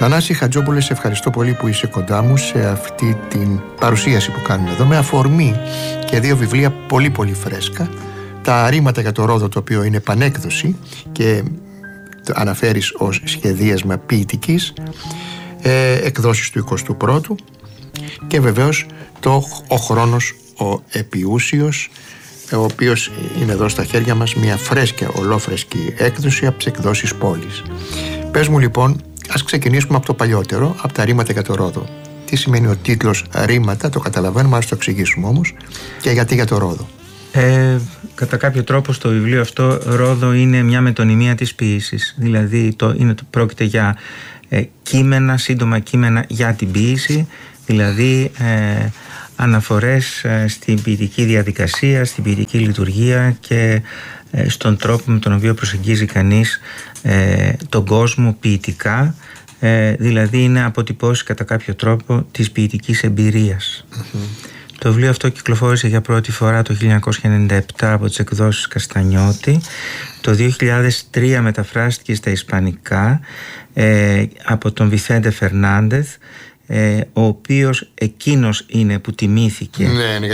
Θανάση Χατζόπουλε, σε ευχαριστώ πολύ που είσαι κοντά μου σε αυτή την παρουσίαση που κάνουμε εδώ, με αφορμή και δύο βιβλία πολύ πολύ φρέσκα. Τα ρήματα για το Ρόδο, το οποίο είναι πανέκδοση και το αναφέρεις ως σχεδίασμα ποιητικής, εκδόσεις του 21ου, και βεβαίως ο χρόνος ο επιούσιος, ο οποίος είναι εδώ στα χέρια μας, μια φρέσκια, ολόφρεσκη έκδοση από τις εκδόσεις Πόλης. Πες μου λοιπόν, ας ξεκινήσουμε από το παλιότερο, από τα ρήματα για το Ρόδο. Τι σημαίνει ο τίτλος ρήματα, το καταλαβαίνουμε, ας το εξηγήσουμε όμως, και γιατί για το Ρόδο. Κατά κάποιο τρόπο στο βιβλίο αυτό Ρόδο είναι μια μετωνυμία της ποίησης. Δηλαδή πρόκειται για κείμενα, σύντομα κείμενα για την ποίηση, δηλαδή αναφορές στην ποιητική διαδικασία, στην ποιητική λειτουργία και στον τρόπο με τον οποίο προσεγγίζει κανείς τον κόσμο ποιητικά, δηλαδή είναι αποτυπώσεις κατά κάποιο τρόπο της ποιητικής εμπειρίας. Το βιβλίο αυτό κυκλοφόρησε για πρώτη φορά το 1997 από τις εκδόσεις Καστανιώτη. Το 2003 μεταφράστηκε στα ισπανικά από τον Βιθέντε Φερνάντεθ, ο οποίος εκείνος είναι που τιμήθηκε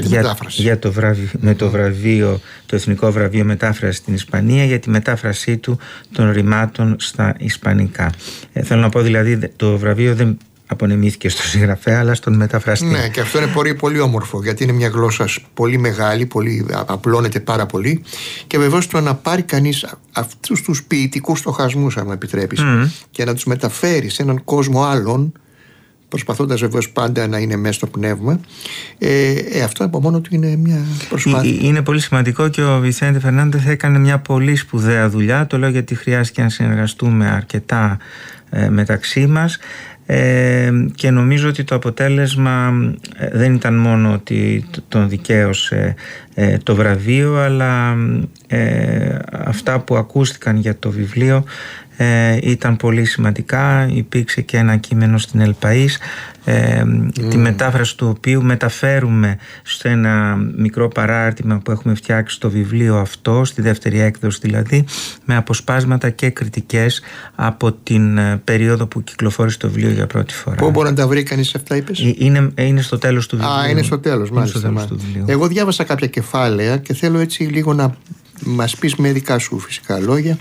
με το βραβείο, το Εθνικό Βραβείο Μετάφρασης στην Ισπανία, για τη μετάφρασή του των ρημάτων στα ισπανικά. Θέλω να πω δηλαδή, το βραβείο δεν απονεμήθηκε στο συγγραφέα αλλά στον μεταφραστή. Ναι, και αυτό είναι πολύ, πολύ όμορφο, γιατί είναι μια γλώσσα πολύ μεγάλη, απλώνεται πάρα πολύ, και βεβαίως το να πάρει κανείς αυτούς τους ποιητικούς στοχασμούς, αν μου επιτρέπεις, και να τους μεταφέρει σε έναν κόσμο άλλον, προσπαθώντας βεβαίως πάντα να είναι μέσα στο πνεύμα, αυτό από μόνο του είναι μια προσπάθεια. Είναι πολύ σημαντικό και ο Βιθέντε Φερνάντεθ έκανε μια πολύ σπουδαία δουλειά. Το λέω γιατί χρειάστηκε να συνεργαστούμε αρκετά μεταξύ μας, και νομίζω ότι το αποτέλεσμα δεν ήταν μόνο ότι τον δικαίωσε το βραβείο, αλλά αυτά που ακούστηκαν για το βιβλίο ήταν πολύ σημαντικά. Υπήρξε και ένα κείμενο στην El País, τη μετάφραση του οποίου μεταφέρουμε σε ένα μικρό παράρτημα που έχουμε φτιάξει στο βιβλίο αυτό, στη δεύτερη έκδοση δηλαδή, με αποσπάσματα και κριτικές από την περίοδο που κυκλοφόρησε το βιβλίο για πρώτη φορά. Πού μπορεί να τα βρει κανείς αυτά, είπες? Είναι στο τέλος του βιβλίου. Είναι στο τέλος, μάλιστα. Εγώ διάβασα κάποια κεφάλαια και θέλω έτσι λίγο να μας πεις με δικά σου φυσικά λόγια,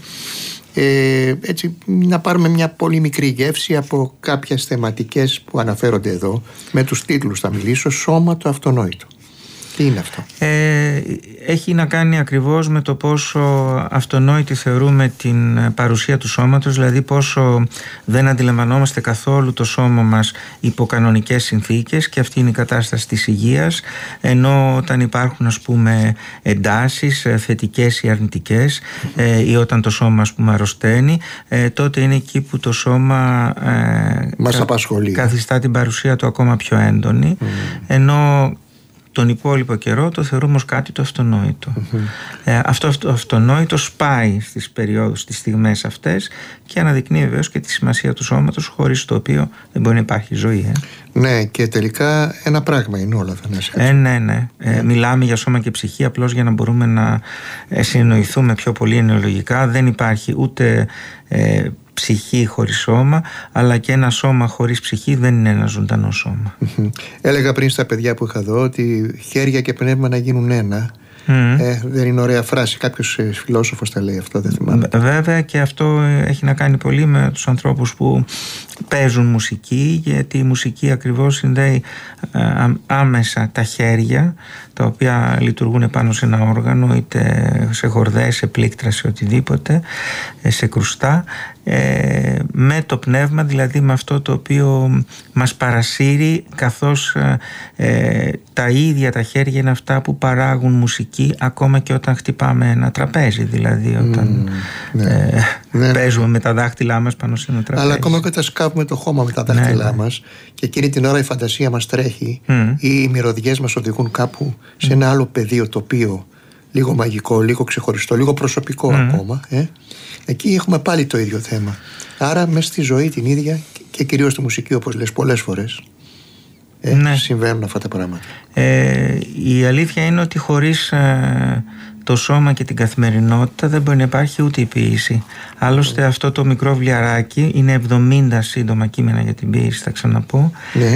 έτσι να πάρουμε μια πολύ μικρή γεύση από κάποιες θεματικές που αναφέρονται εδώ. Με τους τίτλους θα μιλήσω. Σώμα το αυτονόητο. Τι είναι αυτό? Έχει να κάνει ακριβώς με το πόσο αυτονόητη θεωρούμε την παρουσία του σώματος, δηλαδή πόσο δεν αντιλαμβανόμαστε καθόλου το σώμα μας υπό κανονικές συνθήκες, και αυτή είναι η κατάσταση της υγείας, ενώ όταν υπάρχουν, ας πούμε, εντάσεις θετικές ή αρνητικές, ή όταν το σώμα, ας πούμε, αρρωσταίνει, τότε είναι εκεί που το σώμα μας απασχολεί, καθιστά την παρουσία του ακόμα πιο έντονη, ενώ τον υπόλοιπο καιρό το θεωρούμε ως κάτι το αυτονόητο. Αυτό το αυτονόητο σπάει στις περιόδους, στις στιγμές αυτές, και αναδεικνύει βεβαίως και τη σημασία του σώματος, χωρίς το οποίο δεν μπορεί να υπάρχει ζωή. Ναι, και τελικά ένα πράγμα είναι όλα, Θανάση. Ναι. Μιλάμε για σώμα και ψυχή απλώς για να μπορούμε να συνεννοηθούμε πιο πολύ ενοιολογικά. Δεν υπάρχει ούτε ψυχή χωρίς σώμα, αλλά και ένα σώμα χωρίς ψυχή δεν είναι ένα ζωντανό σώμα. Έλεγα πριν στα παιδιά που είχα εδώ ότι χέρια και πνεύμα να γίνουν ένα. Δεν είναι ωραία φράση? Κάποιος φιλόσοφος τα λέει αυτό, δεν θυμάμαι. Βέβαια, και αυτό έχει να κάνει πολύ με τους ανθρώπους που παίζουν μουσική, γιατί η μουσική ακριβώς συνδέει άμεσα τα χέρια, τα οποία λειτουργούν πάνω σε ένα όργανο, είτε σε χορδές, σε πλήκτρα, σε οτιδήποτε, σε κρουστά, με το πνεύμα, δηλαδή με αυτό το οποίο μας παρασύρει, καθώς τα ίδια τα χέρια είναι αυτά που παράγουν μουσική ακόμα και όταν χτυπάμε ένα τραπέζι, δηλαδή όταν παίζουμε με τα δάχτυλά μας πάνω σε ένα τραπέζι. Αλλά ακόμα και όταν σκάβουμε το χώμα με τα δάχτυλά μας, και εκείνη την ώρα η φαντασία μας τρέχει, ή οι μυρωδιές μας οδηγούν κάπου σε ένα άλλο πεδίο, τοπίο, λίγο μαγικό, λίγο ξεχωριστό, λίγο προσωπικό ακόμα, εκεί έχουμε πάλι το ίδιο θέμα. Άρα μέσα στη ζωή την ίδια, και κυρίως στη μουσική, όπως λες πολλές φορές, συμβαίνουν αυτά τα πράγματα. Η αλήθεια είναι ότι χωρίς το σώμα και την καθημερινότητα δεν μπορεί να υπάρχει ούτε η ποίηση. Άλλωστε αυτό το μικρό βιβλιαράκι είναι 70 σύντομα κείμενα για την ποίηση, θα ξαναπώ.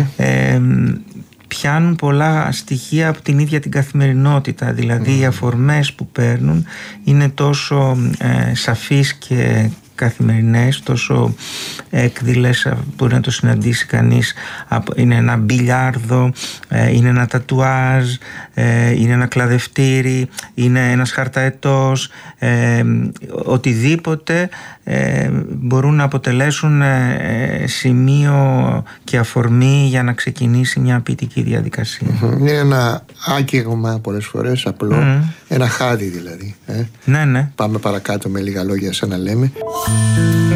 Πιάνουν πολλά στοιχεία από την ίδια την καθημερινότητα. Δηλαδή οι αφορμές που παίρνουν είναι τόσο σαφείς και καθημερινές, τόσο έκδηλες, μπορεί να το συναντήσει κανείς. Είναι ένα μπιλιάρδο, είναι ένα τατουάζ, είναι ένα κλαδευτήρι, είναι ένας χαρταετός, οτιδήποτε μπορούν να αποτελέσουν σημείο και αφορμή για να ξεκινήσει μια ποιητική διαδικασία. Είναι ένα άγγιγμα πολλές φορές, απλό, ένα χάδι δηλαδή. Ναι. Πάμε παρακάτω με λίγα λόγια σαν να λέμε.